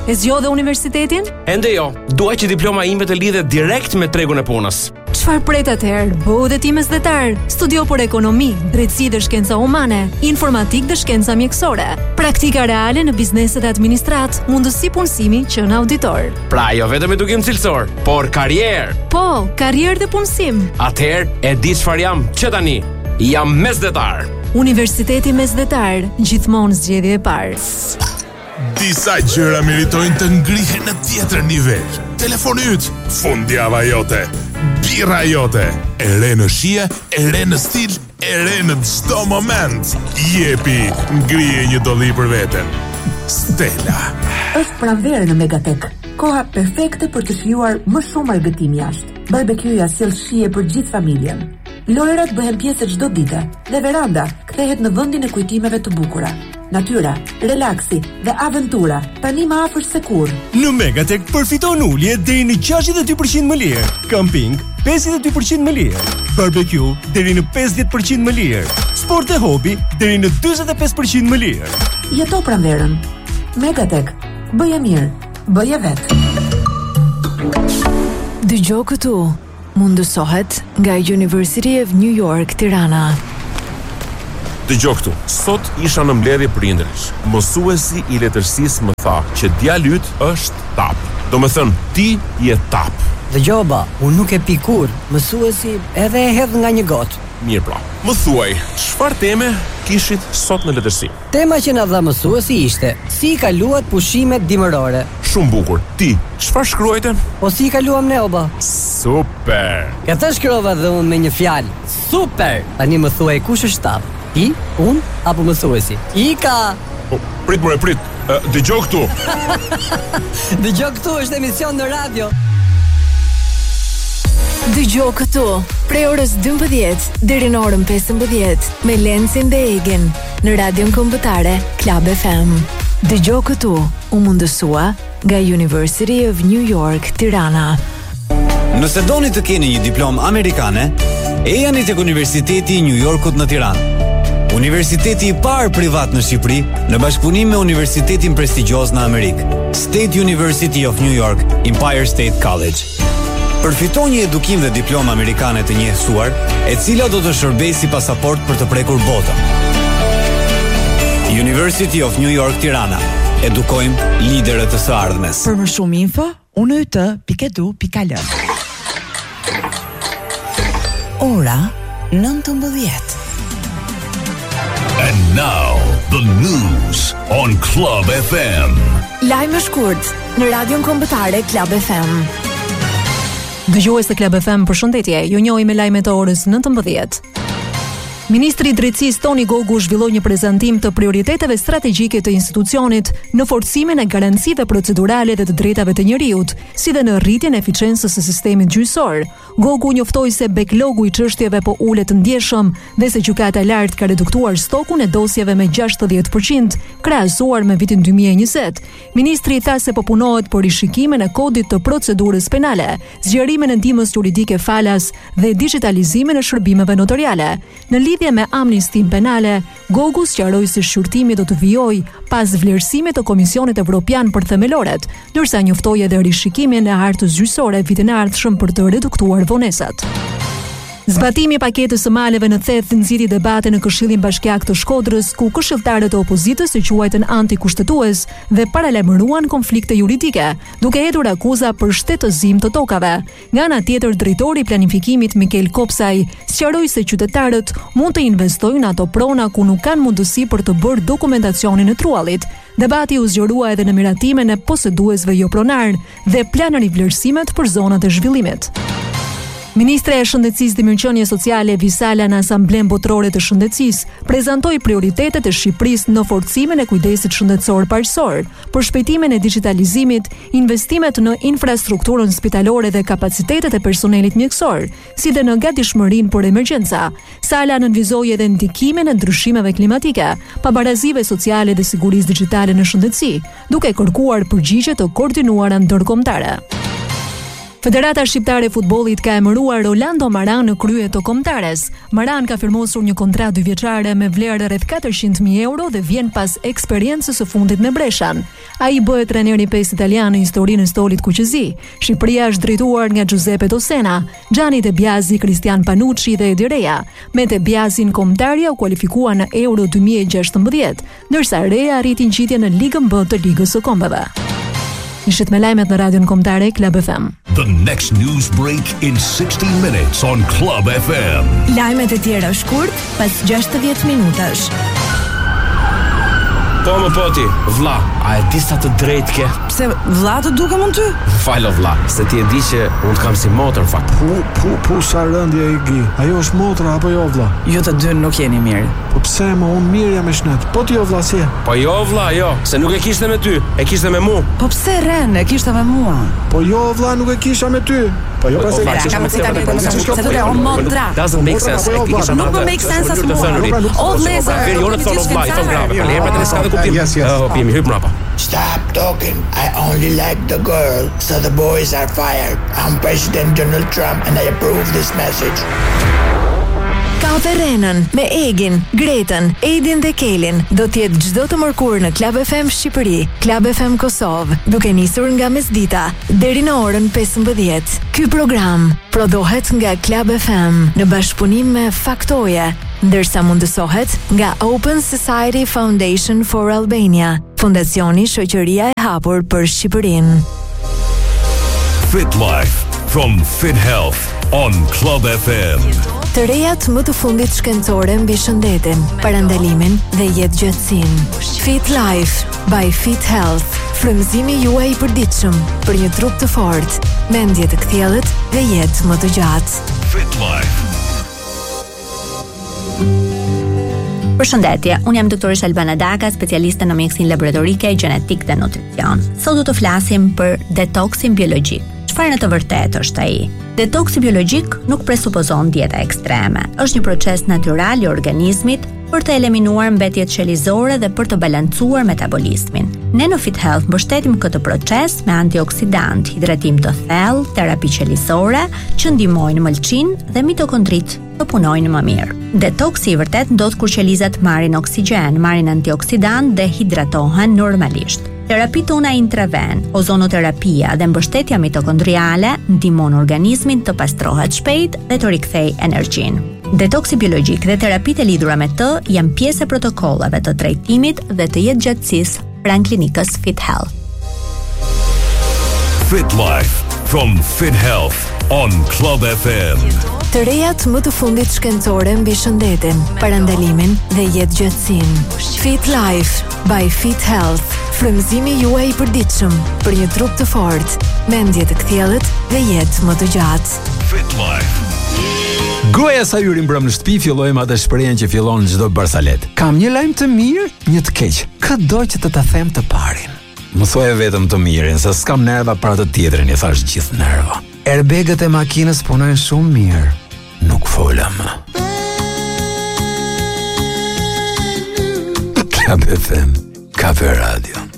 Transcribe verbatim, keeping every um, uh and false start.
E zgjodhe universitetin? Ende jo, dua që diploma ime të lidhet direkt me tregun e punës. Çfarë pret atëherë? Bëu dhe ti mesdhetar. Studio për ekonomi, drejtësi dhe shkenca humane, informatik dhe shkenca mjekësore, praktika reale në bizneset e administrat, mundësi punësimi që në auditor. Pra jo vetëm edukim cilësor, por karrierë. Po, karrierë dhe punësim. Atëherë e di çfarë jam që tani. Jam mesdhetar. Universiteti Mesdhetar, gjithmonë zgjedhje e parë. Disa gjëra meritojnë të ngrihen në tjetër nivel. Telefoni yt, fundjava jote, birra jote, e re në shije, e re në stil, e re në çdo moment. Jepi, ngrije një dolli për veten. Stella. Është pranverë në Megatek. Koha perfekte për të shijuar më shumë argëtim jashtë. Barbekyja sjell shije për gjithë familjen. Lojrat bëhen pjesë çdo dite dhe veranda kthehet në vendin e kujtimeve të bukura. Natyra, relaksi dhe aventura tani më afër se kurrë. Në Megatek përfiton ulje deri në gjashtëdhjetë e dy përqind më lirë. Camping pesëdhjetë e dy përqind më lirë. Barbecue deri në pesëdhjetë përqind më lirë. Sport e hobi deri në dyzet e pesë përqind më lirë. Jeto pranverën. Megatek. Bëje mirë, bëje vetë. Dëgjoj këtu. Mundësohet nga University of New York, Tirana. Dëgjoj këtu. Sot isha në mbledhje prindërish. Mësuesi i letërsisë më tha që djali yt është tap. Do me thënë, ti je tap. Dëgjoj ba, unë nuk e pi kur. Mësuesi edhe e hedh nga një gotë. Mirë pra. Më thuaj, çfarë teme kishit sot në letërsi? Tema që na dha mësuesi ishte si i kaluat pushimet dimërore. Shumë bukur. Ti, çfarë shkruajte? Po si i kaluam ne oba? Super. Këtë shkrova dhe unë me një fjalë. Super. Tani më thuaj kush është tap? Ti, unë apo mësuesi? Ika. Oh, prit more, prit. Uh, Dëgjoj këtu. Dëgjoj këtu është emision në radio. Dëgjoj këtu, prej orës dymbëdhjetë deri në orën pesëmbëdhjetë me Lencin dhe Egin në Radion Kombëtare Club F M. Dëgjoj këtu, u mundësua nga University of New York, Tirana. Nëse doni të keni një diplomë amerikane, ejani tek Universiteti i New Yorkut në Tiranë. Universiteti i parë privat në Shqipëri në bashkëpunim me universitetin prestigjioz në Amerikë, State University of New York, Empire State College. Përfito një edukim dhe diplomë amerikane të njehsuar, e cila do të shërbejë si pasaport për të prekur botën. University of New York, Tirana. Edukojmë liderët të së ardhmes. Për më shumë info, unë të pike du pika lë. Ora nëntëmbëdhjetë. And now, the news on Club F M. Lajme shkurt në Radion Kombëtare Club F M. Dëgjues të Club F M, përshëndetje. Ju njohim me lajmet e orës nëntëmbëdhjetë. Ministri i Drejtësisë Toni Gogu zhvilloi një prezantim të prioriteteve strategjike të institucionit në forcimin e garancive procedurale dhe të drejtave të njerëzit, si dhe në rritjen e eficiencës së sistemit gjyqësor. Gogu njoftoi se backlogu i çështjeve po ulet të ndjeshëm dhe se gjykata e lartë ka reduktuar stokun e dosjeve me gjashtëdhjetë përqind krahasuar me vitin dy mijë e njëzet. Ministri tha se po punohet për rishikimin e kodit të procedurës penale, zgjerimin e ndihmës juridike falas dhe digitalizimin e shërbimeve notariale. Në lidhje me amnistin penale, Gogu sqaroi se shqyrtimi do të vijojë pas vlerësimit të Komisionit Evropian për themeloret, ndërsa njoftoi edhe rishikimin e hartës gjyqësore vitin e ardhshëm për të reduktuar vonesat. Zbatimi i paketës së maleve në Theth nxiti debate në Këshillin Bashkiak të Shkodrës, ku këshilltarët e opozitës e quajtën antikushtetues dhe paralajmëruan konflikte juridike, duke hedhur akuza për shtetëzim të tokave. Nga ana tjetër, drejtori i planifikimit Mikel Kopsaj sqaroi se qytetarët mund të investojnë ato prona ku nuk kanë mundësi për të bërë dokumentacionin e truallit. Debati u zgjerua edhe në miratimin e poseduesve jo pronar dhe planë rivlerësimet për zonat e zhvillimit. Ministre e Shëndetësisë dhe Mirëqenies Sociale Visala në Asamblen Botërore të Shëndetësisë prezantoi prioritetet e Shqipërisë në forcimin e kujdesit shëndetësor parësor, për shpejtimin e digitalizimit, investimet në infrastrukturën spitalore dhe kapacitetet e personelit mjekësor, si dhe në gatishmërinë për emergjenca. Sala nënvizoi edhe ndikimin e ndryshimeve klimatike, pabarazive sociale dhe sigurisë digjitale në shëndetësi, duke kërkuar përgjigje të koordinuara ndërkombëtare. Federata Shqiptare e Futbollit ka emëruar Rolando Maran në krye të kombëtares. Maran ka firmosur një kontratë dyvjeçare me vlerë rreth katërqind mijë euro dhe vjen pas eksperiencës së fundit me Breshan. Ai bëhet trajneri pesë italian në historinë e stolit kuqëzi. Shqipëria është drejtuar nga Giuseppe Dossena, Gianni De Biasi, Cristian Panucci dhe Edi Rea. Me De Biasin kombëtarja u kualifikua në Euro dy mijë e gjashtëmbëdhjetë, ndërsa Rea arriti ngjitje në Ligën B të Ligës së Kombeve. Ishit me lajmet në radion kombëtare Club F M. The next news break in sixty minutes on Club F M. Lajmet e tjera shkurt pas gjashtëdhjetë minutash. Po më poti, vlla, a e di sa të drejtë ke? Pse vlla të dukem unë ty? Falo vlla, se ti e di që unë të kam si motor fakt. Pu, pu, pu, sa rëndje i gi. Ajo është motra apo jo vlla? Ju të dy nuk jeni mirë. Po pse më unë mirë jam e shnet? Po ti jo vlla si e? Po jo vlla, jo, se nuk e kishte me ty, e kishte me mu. Po pse Ren, e kishte me mua? Po jo vlla, nuk e kisha me ty. Po jo pse vlla, kam si tani po se do të on motra. Doesn't make sense. Nuk më make sense as mua. O vlezër. Ver, jo në thonë vlla, i thon grave. Le pa të s'ka të kuptim. Yes, yes. Oh, pimi hyp mrapa. Stop talking. I only like the girl, so the boys are fired. I'm President Donald Trump and I approve this message. Kafe Renën me Egin, Gretën, Edin dhe Kelin do t'jetë çdo të mërkurë në Club F M Shqipëri, Club F M Kosovë, duke nisur nga mesdita deri në orën pesëmbëdhjetë. Ky program prodhohet nga Club F M në bashkëpunim me Faktoje, ndërsa mundësohet nga Open Society Foundation for Albania, fondacioni Shoqëria e Hapur për Shqipërinë. Fit Life from Fit Health on Club F M. Të rejat më të fundit shkencore mbi shëndetin, parandalimin dhe jetëgjatësinë. Fit Life by Fit Health. Frymëzimi juaj i përditshëm për një trup të fortë, mendje të kthjellët dhe jetë më të gjatë. Fit Life. Përshëndetje, unë jam doktoresh Albana Daga, specialiste në mjekësinë laboratorike, gjenetik dhe nutricion. Sot do të flasim për detoksin biologjik. Çfarë në të vërtetë është ai? Detoksi biologjik nuk presupozon dieta ekstreme. Është një proces natyral i organizmit për të eliminuar mbetjet qelizore dhe për të balancuar metabolizmin. Ne në Fit Health mbështetim këtë proces me antioksidant, hidratim të thellë, terapi qelizore që ndihmojnë mëlçinë dhe mitokondritë të punojnë më mirë. Detoksi i vërtet ndodh kur qelizat marrin oksigjen, marrin antioksidant dhe hidratohen normalisht. Terapi tona intraven, ozonoterapia dhe mbështetja mitokondriale ndihmon organizmin të pastrohet shpejt dhe të rikthejë energjinë. Detoksi biologjik dhe terapitë e lidhura me të janë pjesë e protokollave të trajtimit dhe të jetëgjatësisë pranë klinikës Fit Health. Fit Life from Fit Health on Club F M. Të rejat më të fundit shkencore mbi shëndetin, parandalimin dhe jetëgjatësinë. Fit Life by Fit Health. Frymëzimi juaj i përditshëm për një trup të fortë, mendje të kthjellët dhe jetë më të gjatë. Fit Life. Goja sa hyri mbrëm në shtëpi, fillojmë atë shprehjen që fillon çdo barsalet. Kam një lajm të mirë, një të keq. Këdo që të ta them të parin. Më thuaj vetëm të mirin, se s'kam nerva para të tjetrin, i thash gjithë nerva. Airbagët e makinës punojnë shumë mirë. Nuk fola më. Club F M, Cafe Radio.